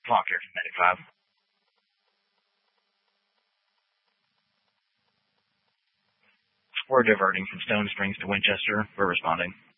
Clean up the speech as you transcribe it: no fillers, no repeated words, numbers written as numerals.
Clock here from Medic 5. We're diverting from Stone Springs to Winchester. We're responding.